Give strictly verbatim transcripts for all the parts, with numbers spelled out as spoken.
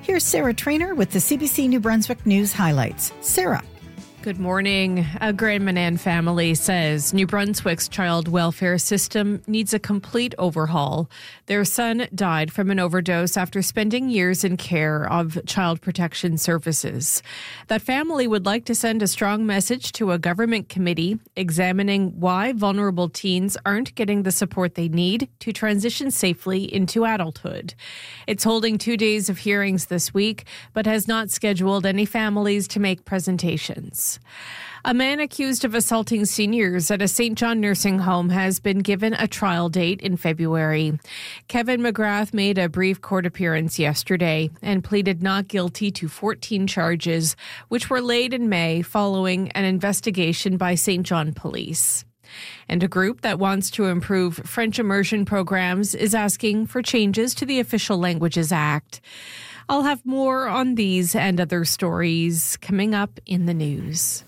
Here's Sarah Trainer with the C B C New Brunswick News highlights. Sarah. Good morning. A Grand Manan family says New Brunswick's child welfare system needs a complete overhaul. Their son died from an overdose after spending years in care of child protection services. That family would like to send a strong message to a government committee examining why vulnerable teens aren't getting the support they need to transition safely into adulthood. It's holding two days of hearings this week, but has not scheduled any families to make presentations. A man accused of assaulting seniors at a Saint John nursing home has been given a trial date in February. Kevin McGrath made a brief court appearance yesterday and pleaded not guilty to fourteen charges, which were laid in May following an investigation by Saint John Police. And a group that wants to improve French immersion programs is asking for changes to the Official Languages Act. I'll have more on these and other stories coming up in the news.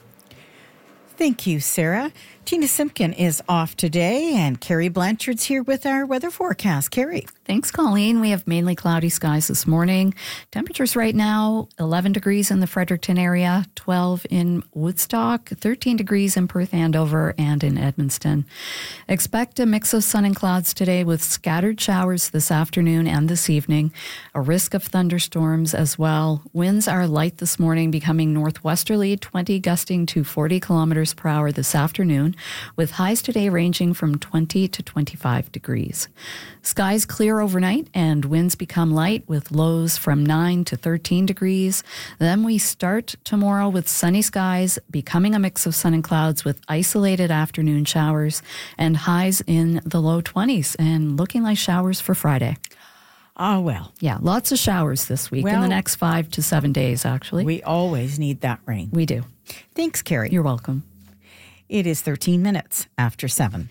Thank you, Sarah. Tina Simpkin is off today, and Carrie Blanchard's here with our weather forecast. Carrie. Thanks, Colleen. We have mainly cloudy skies this morning. Temperatures right now, eleven degrees in the Fredericton area, twelve in Woodstock, thirteen degrees in Perth, Andover, and in Edmundston. Expect a mix of sun and clouds today with scattered showers this afternoon and this evening. A risk of thunderstorms as well. Winds are light this morning, becoming northwesterly, twenty gusting to forty kilometers per hour this afternoon, with highs today ranging from twenty to twenty-five degrees. Skies clear overnight and winds become light with lows from nine to thirteen degrees. Then we start tomorrow with sunny skies, becoming a mix of sun and clouds with isolated afternoon showers and highs in the low twenties and looking like showers for Friday. Oh, well. Yeah, lots of showers this week well, in the next five to seven days, actually. We always need that rain. We do. Thanks, Carrie. You're welcome. It is thirteen minutes after seven.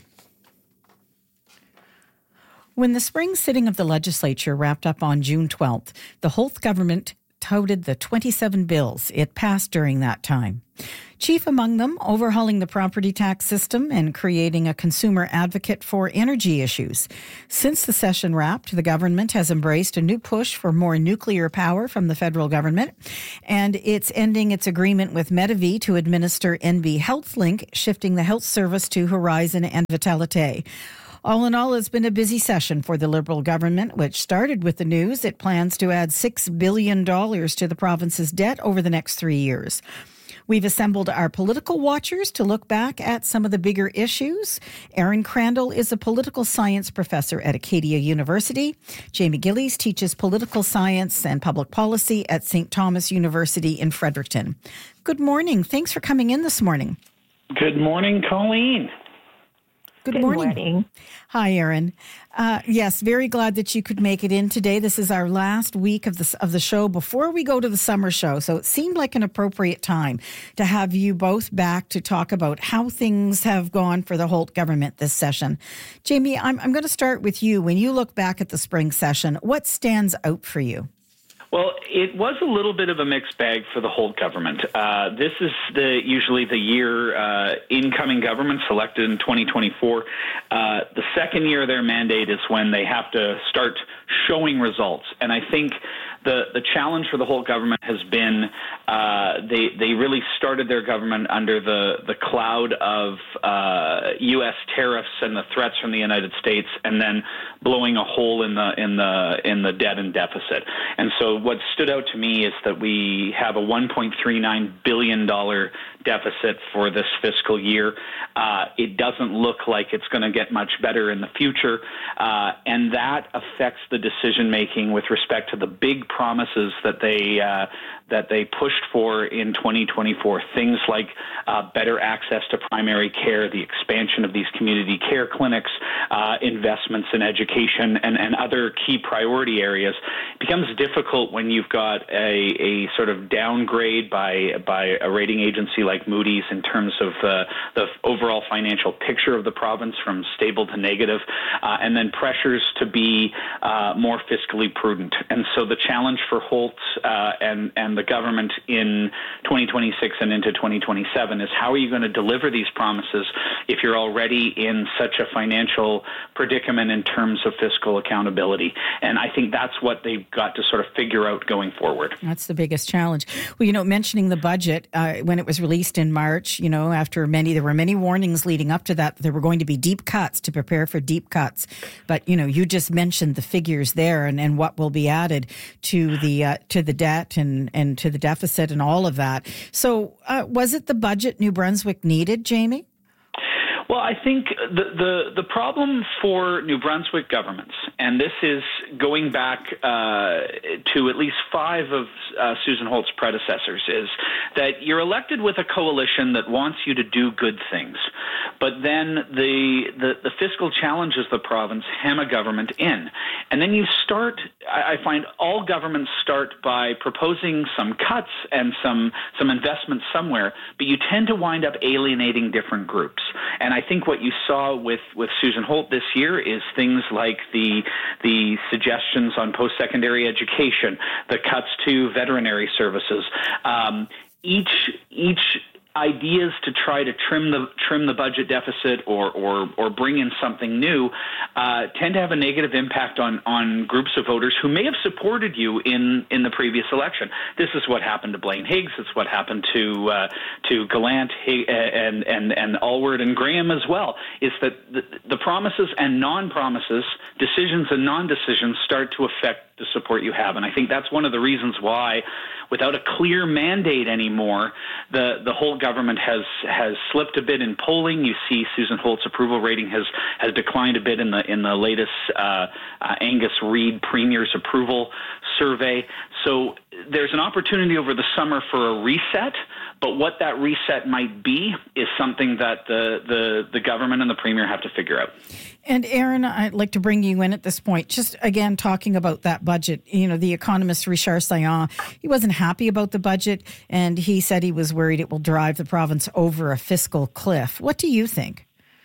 When the spring sitting of the legislature wrapped up on June twelfth, the Holt government touted the twenty-seven bills it passed during that time. Chief among them, overhauling the property tax system and creating a consumer advocate for energy issues. Since the session wrapped, the government has embraced a new push for more nuclear power from the federal government, and it's ending its agreement with Medavie to administer N B HealthLink, shifting the health service to Horizon and Vitalité. All in all, it's been a busy session for the Liberal government, which started with the news it plans to add six billion dollars to the province's debt over the next three years. We've assembled our political watchers to look back at some of the bigger issues. Erin Crandall is a political science professor at Acadia University. Jamie Gillies teaches political science and public policy at Saint Thomas University in Fredericton. Good morning. Thanks for coming in this morning. Good morning, Colleen. Good, Good morning. morning. Hi, Erin. Uh, yes, very glad that you could make it in today. This is our last week of the, of the show before we go to the summer show. So it seemed like an appropriate time to have you both back to talk about how things have gone for the Holt government this session. Jamie, I'm, I'm going to start with you. When you look back at the spring session, what stands out for you? Well, it was a little bit of a mixed bag for the Holt government. Uh, this is the usually the year uh, incoming governments elected in twenty twenty-four. Uh, the second year of their mandate is when they have to start showing results. And I think the, the challenge for the Holt government has been uh, they they really started their government under the, the cloud of uh, U S tariffs and the threats from the United States, and then blowing a hole in the in the in the debt and deficit. And so what stood out to me is that we have a one point three nine billion dollars deficit for this fiscal year. Uh, it doesn't look like it's going to get much better in the future, uh, and that affects the decision-making with respect to the big promises that they uh, that they pushed for in twenty twenty-four. Things like uh, better access to primary care, the expansion of these community care clinics, uh, investments in education, and, and other key priority areas. It becomes difficult when you've got a, a sort of downgrade by by a rating agency like Moody's in terms of uh, the overall financial picture of the province from stable to negative, uh, and then pressures to be uh, more fiscally prudent. And so the challenge for Holt uh, and, and the government in twenty twenty-six and into twenty twenty-seven is how are you going to deliver these promises if you're already in such a financial predicament in terms of fiscal accountability? And I think that's what they've got to sort of figure out going forward. That's the biggest challenge. Well, you know, mentioning the budget, uh, when it was released in March, you know, after many, there were many warnings leading up to that, there were going to be deep cuts to prepare for deep cuts. But, you know, you just mentioned the figures there and, and what will be added to the uh, to the debt and, and to the deficit and all of that. So uh, was it the budget New Brunswick needed, Jamie? Well, I think the, the, the problem for New Brunswick governments, and this is going back uh, to at least five of uh, Susan Holt's predecessors, is that you're elected with a coalition that wants you to do good things. But then the, the, the fiscal challenges the province hem a government in. And then you start, I find all governments start by proposing some cuts and some, some investments somewhere, but you tend to wind up alienating different groups. And I I think what you saw with, with Susan Holt this year is things like the the suggestions on post-secondary education, the cuts to veterinary services, um, each each ideas to try to trim the trim the budget deficit or or or bring in something new uh, tend to have a negative impact on on groups of voters who may have supported you in in the previous election. This is what happened to Blaine Higgs. It's what happened to uh, to Gallant and and and Allward and Graham as well. Is that the, the promises and non-promises, decisions and non-decisions start to affect the support you have, and I think that's one of the reasons why, without a clear mandate anymore, the the whole government has has slipped a bit in polling. You see Susan Holt's approval rating has has declined a bit in the in the latest uh, uh, Angus Reid Premier's approval survey. So there's an opportunity over the summer for a reset, but what that reset might be is something that the the, the government and the Premier have to figure out. And Aaron, I'd like to bring you in at this point. Just again, talking about that budget, you know, the economist Richard Saillant, he wasn't happy about the budget, and he said he was worried it will drive the province over a fiscal cliff. What do you think?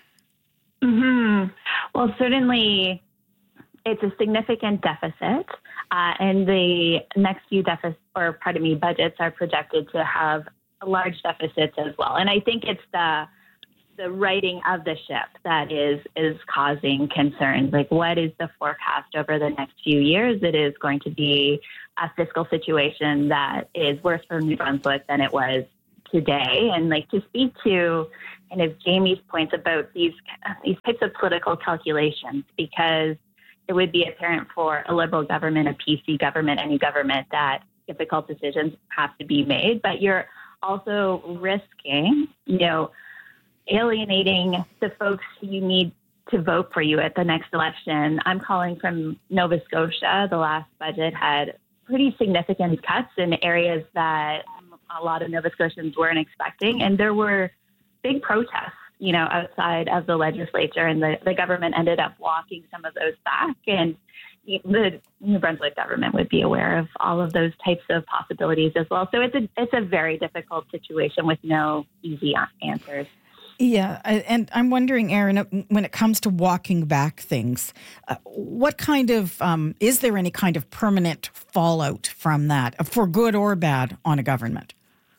Mm-hmm. Well, certainly it's a significant deficit, uh, and the next few deficits, or pardon me, budgets are projected to have large deficits as well. And I think it's the the righting of the ship that is is causing concerns. Like, what is the forecast over the next few years? It is going to be a fiscal situation that is worse for New Brunswick than it was today. And like, to speak to kind of Jamie's points about these these types of political calculations, because it would be apparent for a Liberal government, a P C government, any government, that difficult decisions have to be made, but you're also risking, you know, alienating the folks who you need to vote for you at the next election. I'm calling from Nova Scotia. The last budget had pretty significant cuts in areas that a lot of Nova Scotians weren't expecting. And there were big protests, you know, outside of the legislature, and the, the government ended up walking some of those back. And the New Brunswick government would be aware of all of those types of possibilities as well. So it's a, it's a very difficult situation with no easy answers. Yeah, and I'm wondering, Aaron, when it comes to walking back things, uh, what kind of, um, is there any kind of permanent fallout from that, for good or bad, on a government?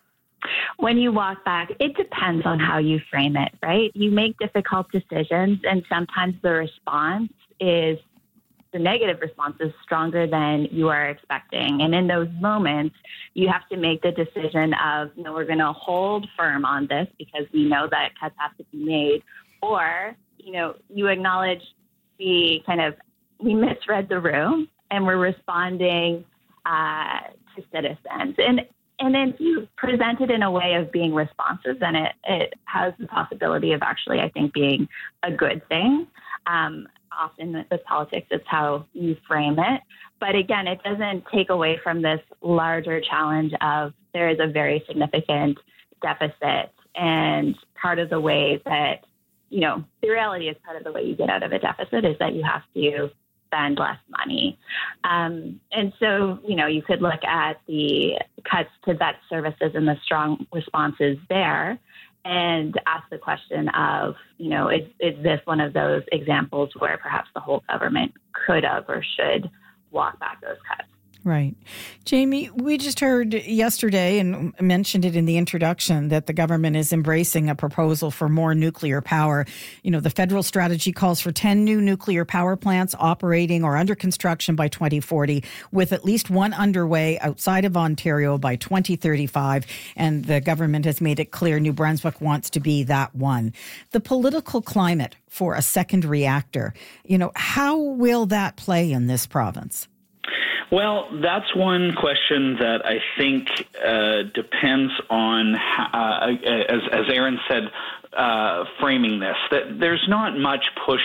When you walk back, it depends on how you frame it, right? You make difficult decisions, and sometimes the response is, the negative response is stronger than you are expecting. And in those moments, you have to make the decision of, no, we're going to hold firm on this because we know that cuts have to be made. Or, you know, you acknowledge the kind of, we misread the room and we're responding uh, to citizens. And and then you present it in a way of being responsive, then it, it has the possibility of actually, I think, being a good thing. Um, often with politics, it's how you frame it. But again, it doesn't take away from this larger challenge of there is a very significant deficit. And part of the way that, you know, the reality is part of the way you get out of a deficit is that you have to spend less money. Um, and so, you know, you could look at the cuts to vet services and the strong responses there, and ask the question of, you know, is, is this one of those examples where perhaps the whole government could have or should walk back those cuts? Right. Jamie, we just heard yesterday and mentioned it in the introduction that the government is embracing a proposal for more nuclear power. You know, the federal strategy calls for ten new nuclear power plants operating or under construction by twenty forty, with at least one underway outside of Ontario by twenty thirty-five. And the government has made it clear New Brunswick wants to be that one. The political climate for a second reactor, you know, how will that play in this province? Well, that's one question that I think uh, depends on, uh, as, as Aaron said, uh, framing this, that there's not much push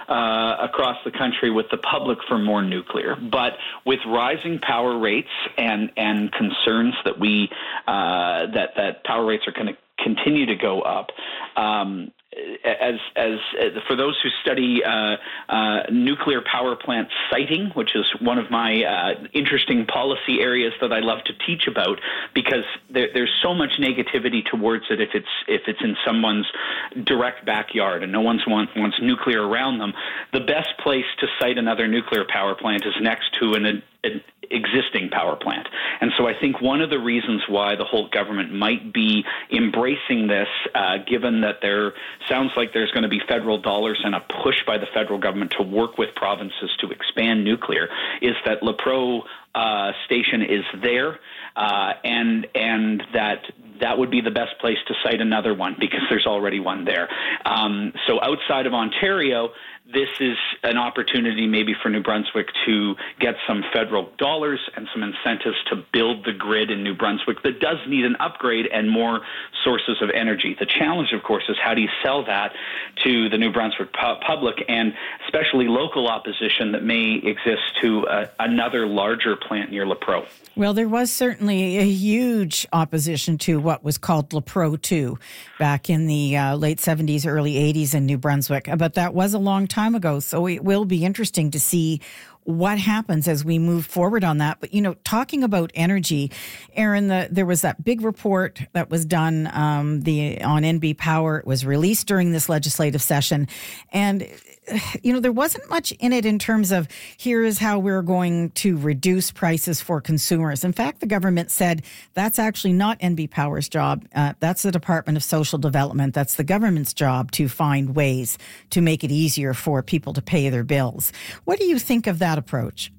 uh, across the country with the public for more nuclear. But with rising power rates and, and concerns that we uh, that, that power rates are going to continue to go up, um, As, as as for those who study uh, uh, nuclear power plant siting, which is one of my uh, interesting policy areas that I love to teach about, because there, there's so much negativity towards it if it's if it's in someone's direct backyard and no one wants wants nuclear around them. The best place to site another nuclear power plant is next to an, an existing power plant. And so I think one of the reasons why the whole government might be embracing this, uh, given that there sounds like there's going to be federal dollars and a push by the federal government to work with provinces to expand nuclear, is that LaPro uh, station is there, uh, and and that that would be the best place to site another one because there's already one there. Um, so outside of Ontario, this is an opportunity maybe for New Brunswick to get some federal dollars and some incentives to build the grid in New Brunswick that does need an upgrade and more sources of energy. The challenge, of course, is how do you sell that to the New Brunswick pu- public and especially local opposition that may exist to uh, another larger plant near LaPro. Well, there was certainly a huge opposition to what was called LaPro two back in the uh, late seventies, early eighties in New Brunswick. But that was a long time ago, so it will be interesting to see what happens as we move forward on that. But, you know, talking about energy, Aaron, the, there was that big report that was done um, the on N B Power. It was released during this legislative session. And you know, there wasn't much in it in terms of here is how we're going to reduce prices for consumers. In fact, the government said that's actually not N B Power's job. Uh, that's the Department of Social Development. That's the government's job to find ways to make it easier for people to pay their bills. What do you think of that approach?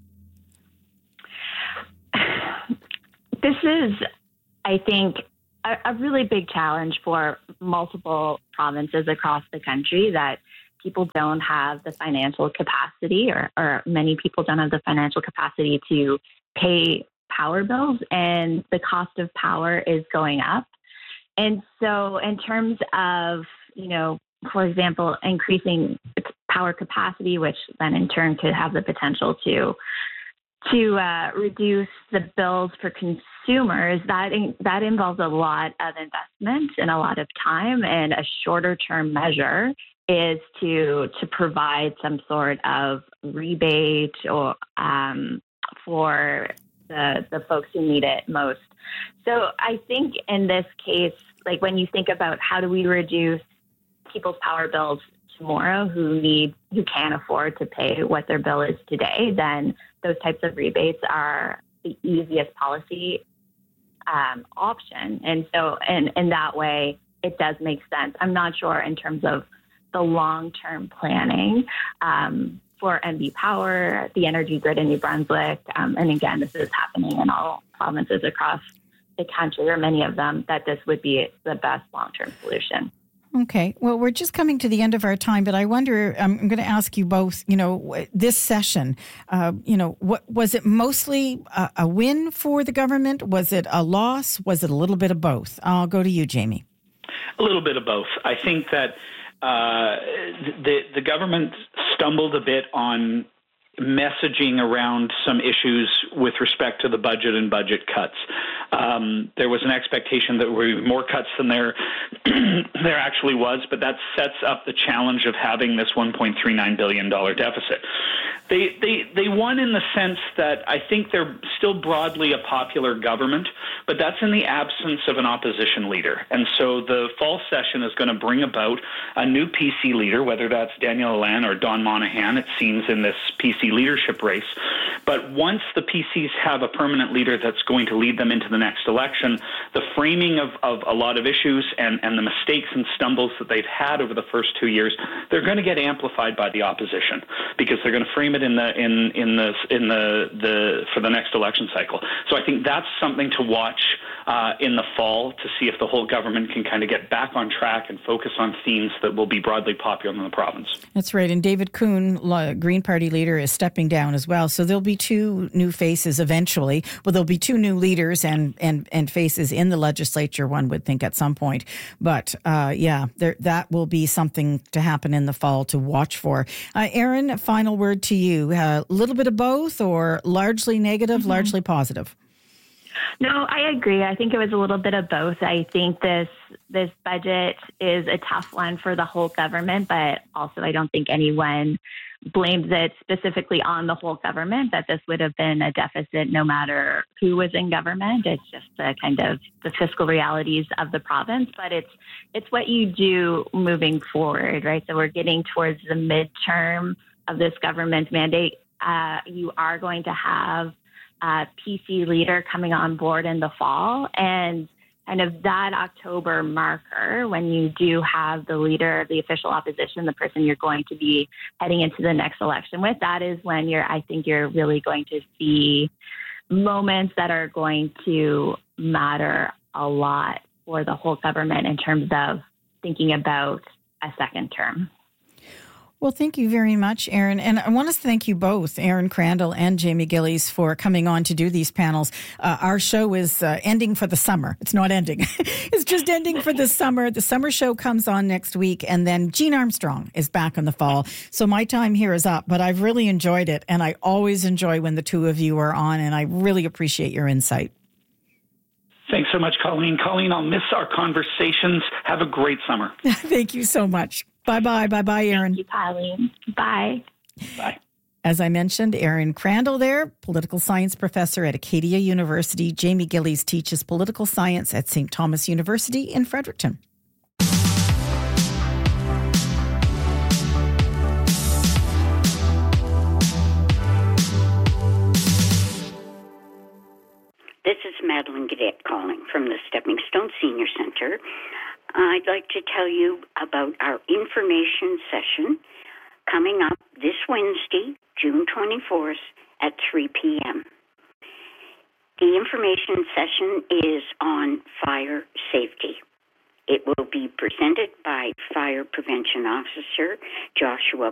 This is, I think, a, a really big challenge for multiple provinces across the country, that people don't have the financial capacity, or, or many people don't have the financial capacity to pay power bills, and the cost of power is going up. And so in terms of, you know, for example, increasing power capacity, which then in turn could have the potential to to uh, reduce the bills for consumers, that in, that involves a lot of investment and a lot of time, and a shorter term measure is to to provide some sort of rebate or um, for the the folks who need it most. So I think in this case, like when you think about how do we reduce people's power bills tomorrow who need who can't afford to pay what their bill is today, then those types of rebates are the easiest policy um, option. And so in, in that way, it does make sense. I'm not sure in terms of the long-term planning um, for N B Power, the energy grid in New Brunswick. Um, and again, this is happening in all provinces across the country, or many of them, that this would be the best long-term solution. Okay. Well, we're just coming to the end of our time, but I wonder, um, I'm going to ask you both, you know, this session, uh, you know, what was it mostly a, a win for the government? Was it a loss? Was it a little bit of both? I'll go to you, Jamie. A little bit of both. I think that Uh, the the government stumbled a bit on messaging around some issues with respect to the budget and budget cuts. Um, there was an expectation that there would be more cuts than there there actually was, but that sets up the challenge of having this one point three nine billion dollars deficit. They, they they won in the sense that I think they're still broadly a popular government, but that's in the absence of an opposition leader. And so the fall session is going to bring about a new P C leader, whether that's Daniel Lalonde or Don Monahan, it seems, in this P C C leadership race. But once the P Cs have a permanent leader that's going to lead them into the next election, the framing of, of a lot of issues and, and the mistakes and stumbles that they've had over the first two years, they're going to get amplified by the opposition because they're going to frame it in the in in the in the, the for the next election cycle. So I think that's something to watch uh, in the fall to see if the whole government can kind of get back on track and focus on themes that will be broadly popular in the province. That's right. And David Kuhn, Green Party leader, is stepping down as well. So there'll be two new faces eventually. Well, there'll be two new leaders and and, and faces in the legislature, one would think, at some point. But uh, yeah, there, that will be something to happen in the fall to watch for. Uh, Erin, final word to you. A uh, little bit of both, or largely negative, mm-hmm. largely positive? No, I agree. I think it was a little bit of both. I think this this budget is a tough one for the whole government, but also I don't think anyone blames it specifically on the whole government, that this would have been a deficit no matter who was in government. It's just the kind of the fiscal realities of the province, but it's it's what you do moving forward, right? So we're getting towards the midterm of this government mandate. Uh, you are going to have Uh, P C leader coming on board in the fall, and kind of that October marker when you do have the leader of the official opposition, the person you're going to be heading into the next election with, that is when you're, I think you're really going to see moments that are going to matter a lot for the whole government in terms of thinking about a second term. Well, thank you very much, Erin. And I want us to thank you both, Erin Crandall and Jamie Gillies, for coming on to do these panels. Uh, our show is uh, ending for the summer. It's not ending. It's just ending for the summer. The summer show comes on next week, and then Jean Armstrong is back in the fall. So my time here is up, but I've really enjoyed it, and I always enjoy when the two of you are on, and I really appreciate your insight. Thanks so much, Colleen. Colleen, I'll miss our conversations. Have a great summer. Thank you so much. Bye-bye. Bye-bye, Erin. Thank you, Colleen. Bye. Bye. As I mentioned, Erin Crandall there, political science professor at Acadia University. Jamie Gillies teaches political science at Saint Thomas University in Fredericton. This is Madeline Gadet calling from the Stepping Stone Senior Center. I'd like to tell you about our information session coming up this Wednesday, June twenty-fourth at three p.m. The information session is on fire safety. It will be presented by Fire Prevention Officer Joshua